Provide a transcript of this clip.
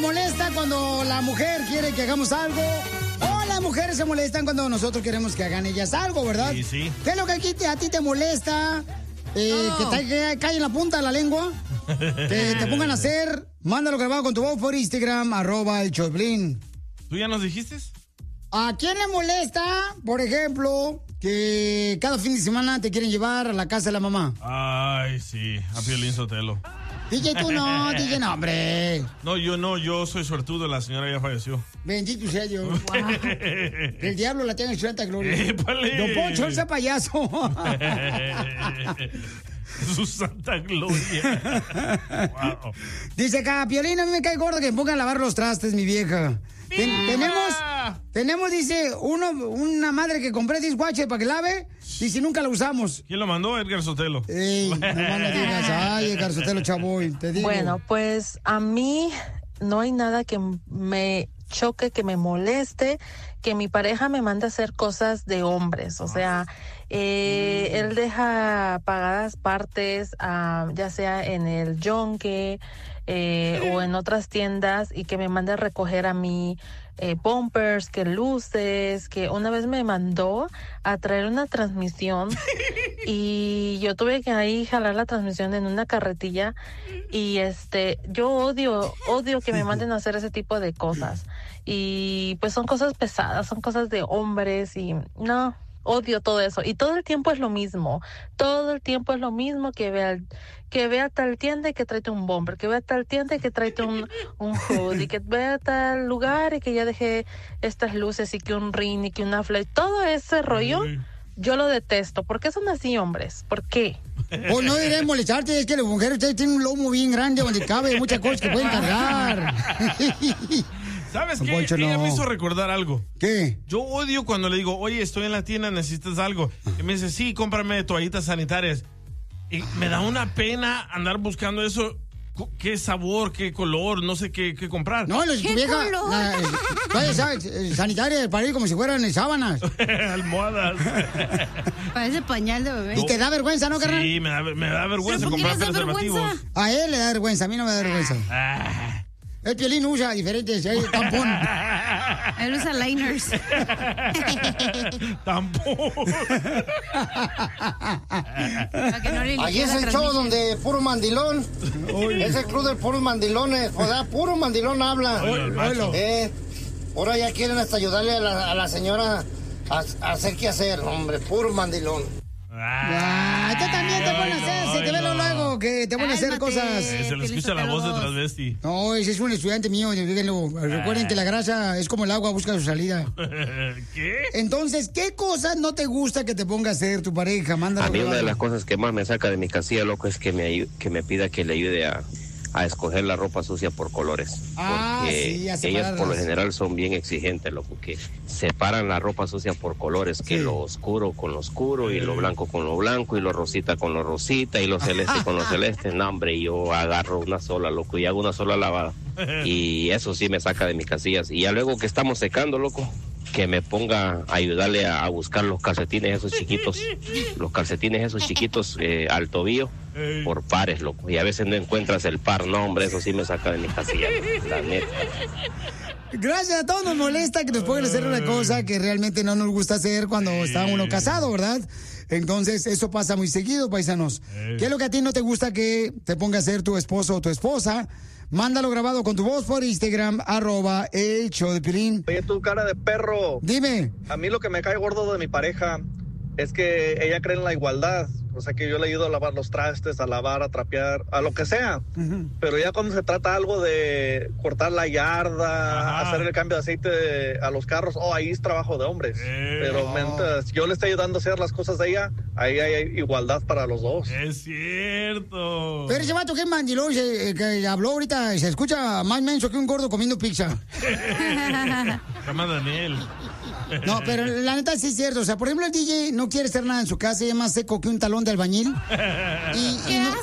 molesta cuando la mujer quiere que hagamos algo. O las mujeres se molestan cuando nosotros queremos que hagan ellas algo, ¿verdad? Sí, sí. ¿Qué es lo que a ti te molesta? Que cae en la punta de la lengua. Que te pongan a hacer. Mándalo grabado con tu voz por Instagram, @elchoplin. ¿Tú ya nos dijiste? ¿A quién le molesta, por ejemplo, que cada fin de semana te quieren llevar a la casa de la mamá? Ay, sí, a Piolín Sotelo. DJ, tú no, DJ, no, hombre. No, yo soy suertudo, la señora ya falleció. Bendito sea Dios. Wow. El diablo la tenga en su santa gloria. ¡Épale! Don Poncho, ese payaso. Su santa gloria. Wow. Dice acá, Piolín, a mí me cae gordo que me pongan a lavar los trastes, mi vieja. Tenemos, dice, una madre que compré dishwasher para que lave y si nunca la usamos. ¿Quién lo mandó? Edgar Sotelo. Ey, no digas, ay, Edgar Sotelo, chavoy, te digo. Bueno, pues a mí no hay nada que me choque, que me moleste, que mi pareja me mande a hacer cosas de hombres. O sea, él deja pagadas partes, ya sea en el Yonke o en otras tiendas, y que me mande a recoger a mí bumpers, que luces, que una vez me mandó a traer una transmisión y yo tuve que ahí jalar la transmisión en una carretilla y yo odio que me manden a hacer ese tipo de cosas, y pues son cosas pesadas, son cosas de hombres y no, odio todo eso, y todo el tiempo es lo mismo, que vea tal tienda y que tráete un bomber, que vea tal tienda y que tráete un hood, y que vea tal lugar y que ya dejé estas luces y que un ring y que una flash, todo ese rollo, yo lo detesto. ¿Por qué son así, hombres? ¿Por qué? Pues no diré molestarte, es que las mujeres ustedes tienen un lomo bien grande donde cabe muchas cosas que pueden cargar. ¿Sabes Don qué? Poncho, Ella no. me hizo recordar algo. ¿Qué? Yo odio cuando le digo, oye, estoy en la tienda, ¿necesitas algo? Y me dice, sí, cómprame toallitas sanitarias. Y me da una pena andar buscando eso. ¿Qué sabor, qué color? No sé qué comprar. No, tu vieja, sanitaria para ir como si fueran sábanas. Almohadas. Parece pañal de bebé. Y te da vergüenza, ¿no, carnal? Sí, me da vergüenza ¿Pero por qué comprar les da preservativos. vergüenza? A él le da vergüenza, a mí no me da vergüenza. El Piolín usa diferentes, tampón. Él usa liners. Tampón. Ahí es el show donde puro mandilón. Es el club de puros mandilones. O sea, puro mandilón habla. Ahora ya quieren hasta ayudarle a la señora a hacer qué hacer, hombre. Puro mandilón. Tú también te pones a hacer, se te ve luego que te pones a hacer cosas. Se le escucha la voz de transvesti. No, ese es un estudiante mío, díganlo. Recuerden que la grasa es como el agua, busca su salida. ¿Qué? Entonces, ¿qué cosas no te gusta que te ponga a hacer tu pareja? Mándalo. A mí una de las cosas que más me saca de mi casilla, loco, es que me pida que le ayude a escoger la ropa sucia por colores. Porque sí, a ellas separarlas. por lo general son bien exigentes, loco, que separan la ropa sucia por colores, que lo oscuro con lo oscuro, y lo blanco con lo blanco, y lo rosita con lo rosita, y lo celeste con lo celeste. No, hombre, yo agarro una sola, loco, y hago una sola lavada. Y eso sí me saca de mis casillas. Y ya luego que estamos secando, loco, que me ponga a ayudarle a buscar los calcetines esos chiquitos, al tobillo, por pares, loco. Y a veces no encuentras el par, no, hombre, eso sí me saca de mis casillas, la neta. Gracias, a todos nos molesta que nos pongan a hacer una cosa que realmente no nos gusta hacer cuando está uno casado, ¿verdad? Entonces, eso pasa muy seguido, paisanos. ¿Qué es lo que a ti no te gusta que te ponga a hacer tu esposo o tu esposa? Mándalo grabado con tu voz por Instagram, @el show de Piolín. Oye, tu cara de perro. Dime. A mí lo que me cae gordo de mi pareja es que ella cree en la igualdad. O sea, que yo le ayudo a lavar los trastes, a lavar, a trapear, a lo que sea. Pero ya cuando se trata algo de cortar la yarda, hacer el cambio de aceite a los carros, ahí es trabajo de hombres. Pero mientras yo le estoy ayudando a hacer las cosas de ella, ahí hay igualdad para los dos. Es cierto. Pero ese vato que es mandilón, que habló ahorita, se escucha más menso que un gordo comiendo pizza. Llama Daniel. No, pero la neta sí es cierto. O sea, por ejemplo, el DJ no quiere hacer nada en su casa y es más seco que un talón de albañil. Y no,